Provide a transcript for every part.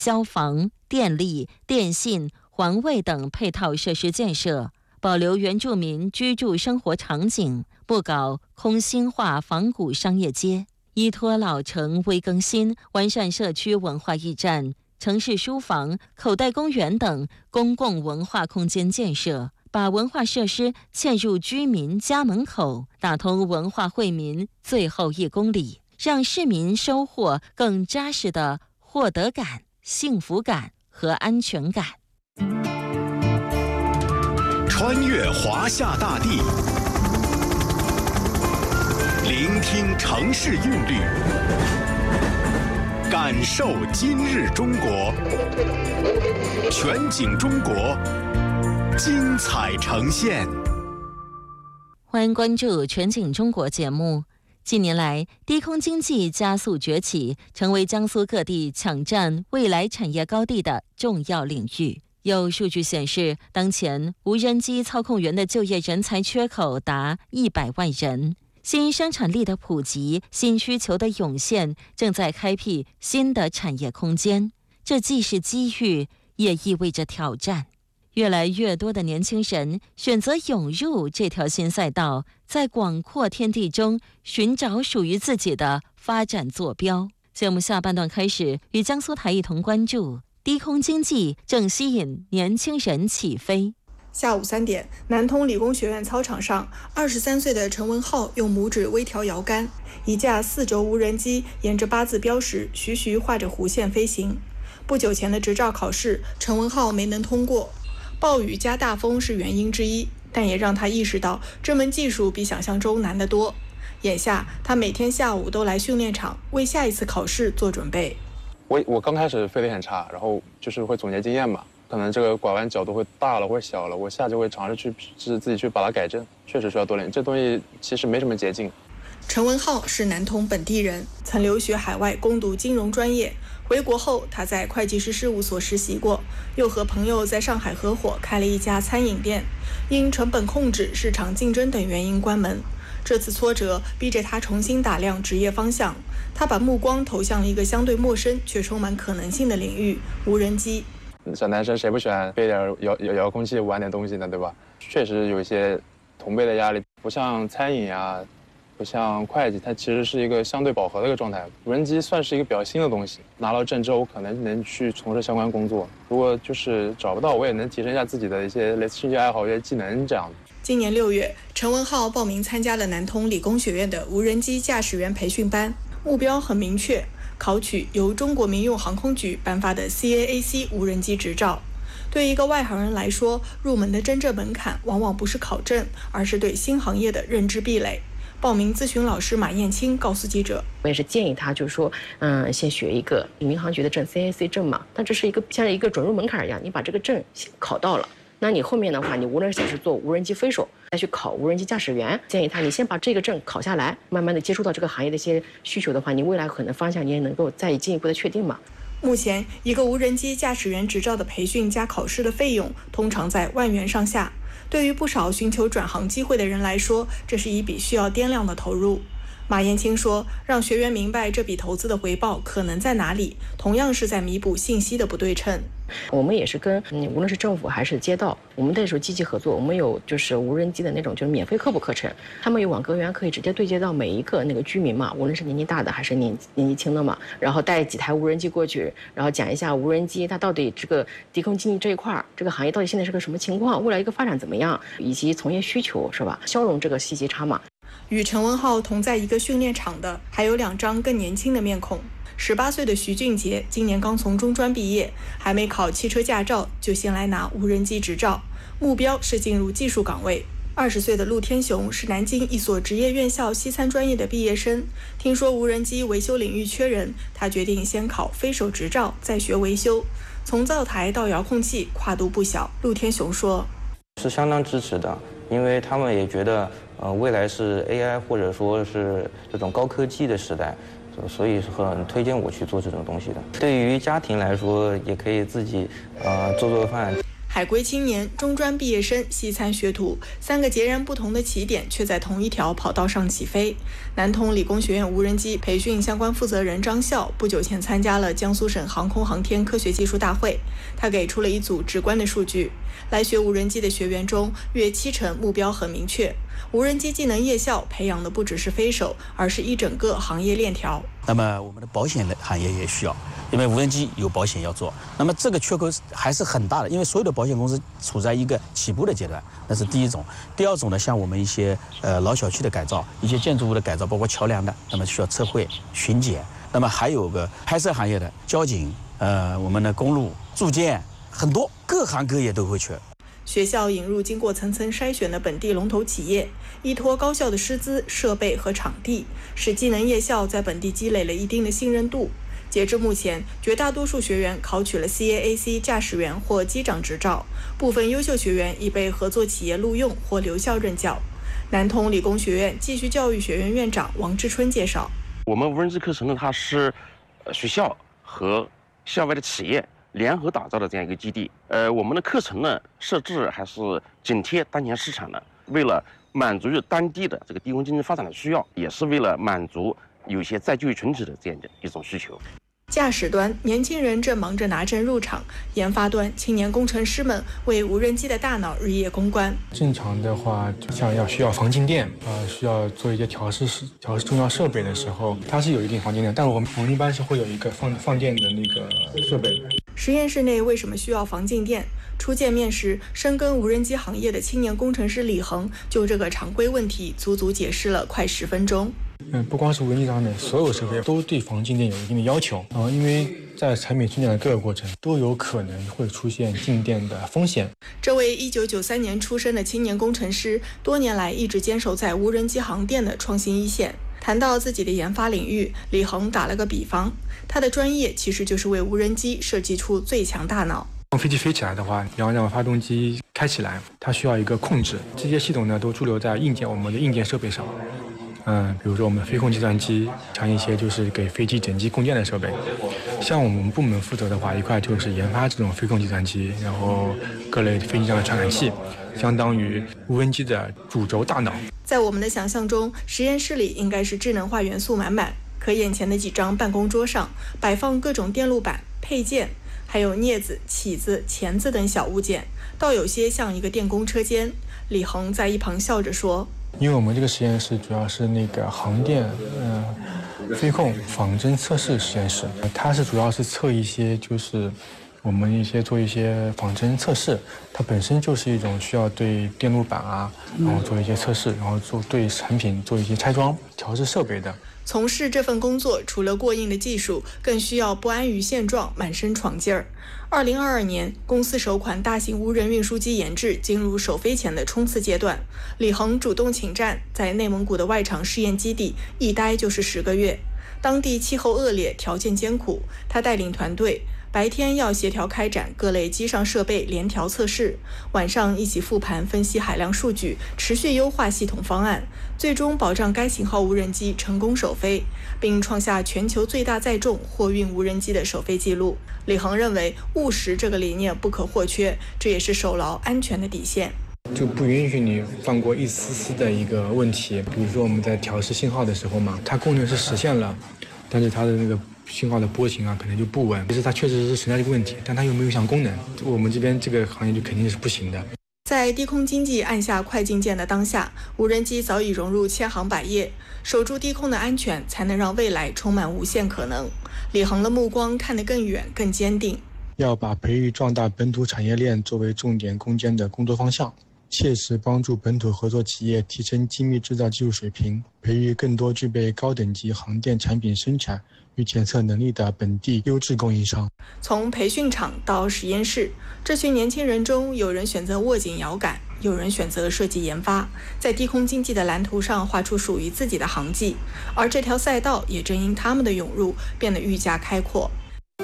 消防、电力、电信、环卫等配套设施建设，保留原住民居住生活场景，不搞空心化仿古商业街，依托老城微更新，完善社区文化驿站、城市书房、口袋公园等公共文化空间建设，把文化设施嵌入居民家门口，打通文化惠民最后1公里，让市民收获更扎实的获得感、幸福感和安全感。 穿越华夏大地，聆听城市韵律，感受今日中国，全景中国，精彩呈现。 欢迎关注全景中国节目。近年来，低空经济加速崛起，成为江苏各地抢占未来产业高地的重要领域。有数据显示，当前无人机操控员的就业人才缺口达100万人。新生产力的普及、新需求的涌现，正在开辟新的产业空间。这既是机遇，也意味着挑战。越来越多的年轻人选择涌入这条新赛道，在广阔天地中寻找属于自己的发展坐标。节目下半段开始，与江苏台一同关注低空经济正吸引年轻人起飞。 下午3点，南通理工学院操场上，23岁的陈文浩用拇指微调摇杆，一架4轴无人机沿着8字标识徐徐画着弧线飞行。不久前的执照考试，陈文浩没能通过，暴雨加大风是原因之一，但也让他意识到这门技术比想象中难得多。眼下，他每天下午都来训练场为下一次考试做准备。 我刚开始飞得很差，然后就是会总结经验嘛，可能这个拐弯角度会大了或者小了，我下就会尝试去自己去把它改正，确实需要多练。这东西其实没什么捷径。 陈文浩是南通本地人，曾留学海外攻读金融专业。回国后，他在会计师事务所实习过，又和朋友在上海合伙开了一家餐饮店，因成本控制、市场竞争等原因关门。这次挫折逼着他重新打量职业方向，他把目光投向了一个相对陌生却充满可能性的领域——无人机。 小男生谁不喜欢背点遥控器玩点东西呢，对吧？确实有一些同辈的压力，不像餐饮啊，不像会计，它其实是一个相对饱和的一个状态。无人机算是一个比较新的东西，拿到证之后，我可能能去从事相关工作。如果就是找不到，我也能提升一下自己的一些兴趣爱好、一些技能这样。 今年6月，陈文浩报名参加了南通理工学院的无人机驾驶员培训班，目标很明确，考取由中国民用航空局颁发的 CAAC 无人机执照。对一个外行人来说，入门的真正门槛往往不是考证，而是对新行业的认知壁垒。报名咨询老师马艳青告诉记者， 我也是建议他，就是说，先学一个民航局的证 CAAC 证嘛，但这是一个像一个准入门槛一样，你把这个证考到了，那你后面的话，你无论是做无人机飞手，再去考无人机驾驶员，建议他你先把这个证考下来，慢慢的接触到这个行业的一些需求的话，你未来可能方向你也能够再进一步的确定嘛。 目前，一个无人机驾驶员执照的培训加考试的费用通常在1万元上下。对于不少寻求转行机会的人来说，这是一笔需要掂量的投入。马艳青说，让学员明白这笔投资的回报可能在哪里，同样是在弥补信息的不对称。 我们也是跟无论是政府还是街道，我们那时候积极合作，我们有就是无人机的那种就是免费科普课程，他们有网格员可以直接对接到每一个那个居民嘛，无论是年纪大的还是年纪轻的嘛，然后带几台无人机过去，然后讲一下无人机它到底这个低空经济这一块这个行业到底现在是个什么情况，未来一个发展怎么样，以及从业需求是吧，消融这个信息差嘛。 与陈文浩同在一个训练场的还有2张更年轻的面孔。18岁的徐俊杰今年刚从中专毕业，还没考汽车驾照就先来拿无人机执照，目标是进入技术岗位。20岁的陆天雄是南京一所职业院校西餐专业的毕业生，听说无人机维修领域缺人，他决定先考飞手执照，再学维修。从灶台到遥控器跨度不小，陆天雄说， 是相当支持的，因为他们也觉得未来是 AI 或者说是这种高科技的时代，所以是很推荐我去做这种东西的。对于家庭来说，也可以自己做饭。 海归青年、中专毕业生、西餐学徒3个截然不同的起点，却在同一条跑道上起飞。南通理工学院无人机培训相关负责人张笑不久前参加了江苏省航空航天科学技术大会，他给出了一组直观的数据：来学无人机的学员中，约70%目标很明确。无人机技能夜校培养的不只是飞手，而是一整个行业链条。 那么我们的保险行业也需要，因为无人机有保险要做，那么这个缺口还是很大的，因为所有的保险公司处在一个起步的阶段，那是第一种。第二种呢，像我们一些老小区的改造，一些建筑物的改造，包括桥梁的，那么需要测绘、巡检。那么还有个拍摄行业的交警，我们的公路、住建，很多各行各业都会缺。 学校引入经过层层筛选的本地龙头企业，依托高校的师资、设备和场地，使技能夜校在本地积累了一定的信任度。截至目前，绝大多数学员考取了 CAAC 驾驶员或机长执照，部分优秀学员已被合作企业录用或留校任教。南通理工学院继续教育学院院长王志春介绍， 我们无人机课程呢，它是学校和校外的企业联合打造的这样一个基地。我们的课程呢设置还是紧贴当前市场的，为了满足于当地的这个低空经济发展的需要，也是为了满足有些在就业群体的这样的一种需求。 驾驶端，年轻人正忙着拿证入场；研发端，青年工程师们为无人机的大脑日夜攻关。 正常的话，像需要防静电需要做一些调试重要设备的时候，它是有一定防静电，但是我们一般是会有一个放电的那个设备。 实验室内为什么需要防静电？初见面时，深耕无人机行业的青年工程师李恒就这个常规问题足足解释了快10分钟。 不光是无人机上面，所有设备都对防静电有一定的要求因为在产品生产的各个过程都有可能会出现静电的风险。 这位1993年出生的青年工程师，多年来一直坚守在无人机航电的创新一线。谈到自己的研发领域，李恒打了个比方，他的专业其实就是为无人机设计出最强大脑。 让飞机飞起来的话，要让发动机开起来，它需要一个控制。这些系统呢，都驻留在我们的硬件设备上。比如说我们的飞控计算机，像一些就是给飞机整机供电的设备。像我们部门负责的话，一块就是研发这种飞控计算机，然后各类飞机上的传感器，相当于无人机的主轴大脑。 在我们的想象中，实验室里应该是智能化元素满满，可眼前的几张办公桌上摆放各种电路板、配件，还有镊子、起子、钳子等小物件，倒有些像一个电工车间。李恒在一旁笑着说， 因为我们这个实验室主要是那个航电飞控仿真测试实验室，它是主要是测一些就是我们做一些仿真测试，它本身就是一种需要对电路板然后做一些测试，然后对产品做一些拆装调试设备的。 从事这份工作，除了过硬的技术，更需要不安于现状，满身闯劲儿。2022年，公司首款大型无人运输机研制进入首飞前的冲刺阶段。李恒主动请战，在内蒙古的外场试验基地一待就是10个月。当地气候恶劣，条件艰苦，他带领团队白天要协调开展各类机上设备联调测试，晚上一起复盘分析海量数据，持续优化系统方案，最终保障该型号无人机成功首飞，并创下全球最大载重货运无人机的首飞记录。李恒认为务实这个理念不可或缺，这也是守牢安全的底线。 就不允许你放过一丝丝的一个问题，比如说我们在调试信号的时候嘛，它功能是实现了，但是它的那个信号的波形可能就不稳，其实它确实是存在这个问题，但它又没有一项功能，我们这边这个行业就肯定是不行的。 在低空经济按下快进键的当下，无人机早已融入千行百业，守住低空的安全，才能让未来充满无限可能。李恒的目光看得更远更坚定， 要把培育壮大本土产业链作为重点攻坚的工作方向，切实帮助本土合作企业提升精密制造技术水平，培育更多具备高等级航电产品生产与检测能力的本地优质供应商。 从培训场到实验室，这群年轻人中，有人选择握紧摇杆，有人选择设计研发，在低空经济的蓝图上画出属于自己的航迹，而这条赛道也正因他们的涌入变得愈加开阔。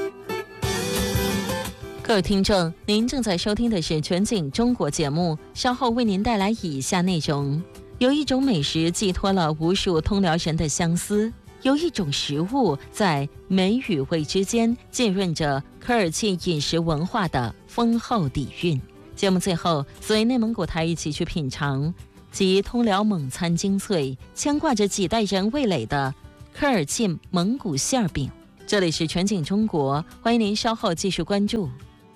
各位听众，您正在收听的是全景中国节目，稍后为您带来以下内容。有一种美食寄托了无数通辽人的相思，有一种食物在美与味之间浸润着科尔沁饮食文化的丰厚底蕴。 节目最后，随内蒙古台一起去品尝集通辽蒙餐精粹、牵挂着几代人味蕾的科尔沁蒙古馅饼。这里是全景中国，欢迎您稍后继续关注。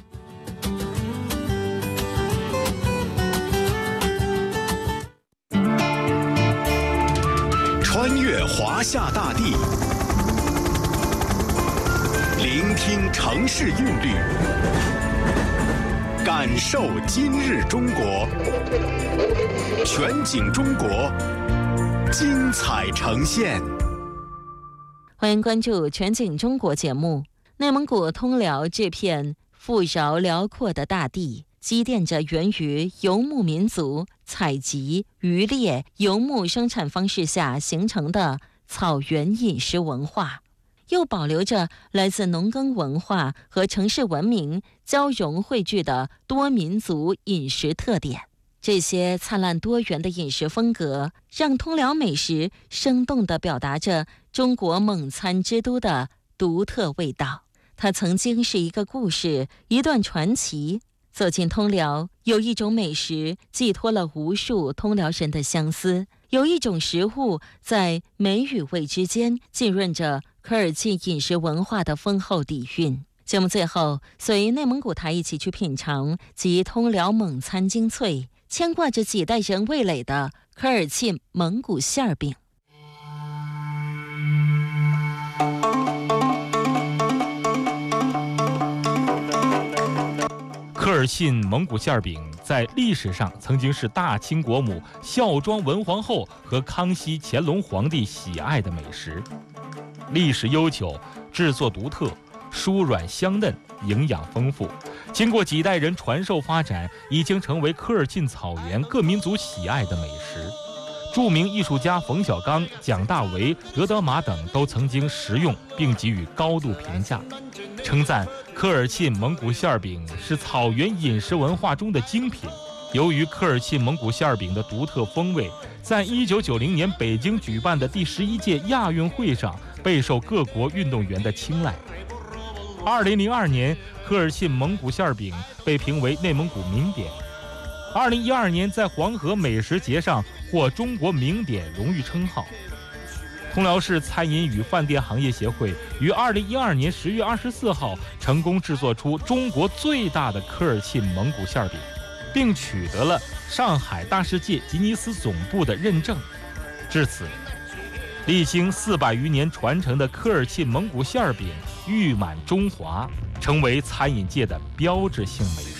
穿越华夏大地，聆听城市韵律，感受今日中国。全景中国，精彩呈现。 欢迎关注全景中国节目。内蒙古通辽这片富饶辽阔的大地，积淀着源于游牧民族采集、渔猎、游牧生产方式下形成的草原饮食文化，又保留着来自农耕文化和城市文明交融汇聚的多民族饮食特点。这些灿烂多元的饮食风格，让通辽美食生动地表达着中国蒙餐之都的独特味道。它曾经是一个故事，一段传奇。走进通辽，有一种美食寄托了无数通辽人的相思，有一种食物在美与味之间浸润着科尔沁饮食文化的丰厚底蕴。节目最后，随内蒙古台一起去品尝集通辽蒙餐精粹、牵挂着几代人味蕾的科尔沁蒙古馅饼。 科尔沁蒙古馅饼在历史上曾经是大清国母孝庄文皇后和康熙、乾隆皇帝喜爱的美食，历史悠久，制作独特，酥软香嫩，营养丰富。经过几代人传授发展，已经成为科尔沁草原各民族喜爱的美食。著名艺术家冯小刚、蒋大为、德德玛等都曾经食用并给予高度评价，称赞科尔沁蒙古馅饼是草原饮食文化中的精品。由于科尔沁蒙古馅饼的独特风味，在1990年北京举办的第11届亚运会上备受各国运动员的青睐。2002年，科尔沁蒙古馅饼被评为内蒙古名点。2012年，在黄河美食节上获中国名点荣誉称号。通辽市餐饮与饭店行业协会于2012年10月24号成功制作出中国最大的科尔沁蒙古馅饼，并取得了上海大世界吉尼斯总部的认证。至此，历经400余年传承的科尔沁蒙古馅饼誉满中华，成为餐饮界的标志性美食。